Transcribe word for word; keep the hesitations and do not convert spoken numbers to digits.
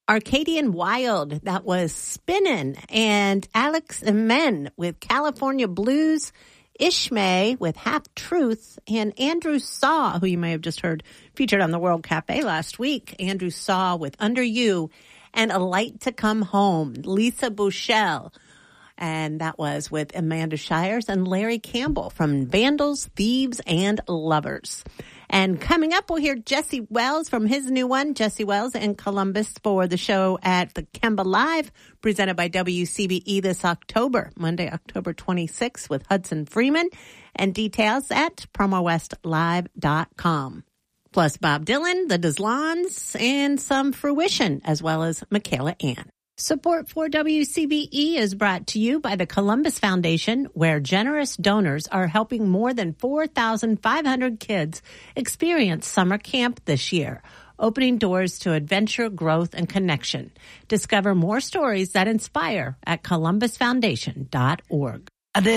Arcadian Wild, that was Spinnin', and Alex Amen with California Blues, Ishmael with Half Truth, and Andrew Saw, who you may have just heard featured on the World Cafe last week. Andrew Saw with Under You, and A Light to Come Home, Lisa Bouchel. And that was with Amanda Shires and Larry Campbell from Vandals, Thieves, and Lovers. And coming up, we'll hear Jesse Wells from his new one, Jesse Wells in Columbus, for the show at the Kemba Live, presented by W C B E this October, Monday, October twenty-sixth, with Hudson Freeman. And details at promo west live dot com. Plus Bob Dylan, the Deslons, and some Fruition, as well as Michaela Ann. Support for W C B E is brought to you by the Columbus Foundation, where generous donors are helping more than four thousand five hundred kids experience summer camp this year, opening doors to adventure, growth, and connection. Discover more stories that inspire at columbus foundation dot org.